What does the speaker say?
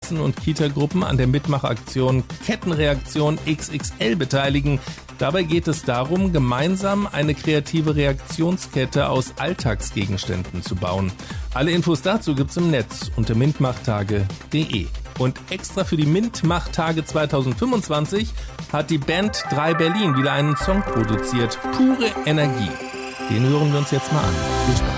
Klassen- und Kita-Gruppen an der Mitmachaktion Kettenreaktion XXL beteiligen. Dabei geht es darum, gemeinsam eine kreative Reaktionskette aus Alltagsgegenständen zu bauen. Alle Infos dazu gibt's im Netz unter mintmachtage.de. Und extra für die Mintmachtage 2025 hat die Band 3 Berlin wieder einen Song produziert. Pure Energie. Den hören wir uns jetzt mal an. Viel Spaß.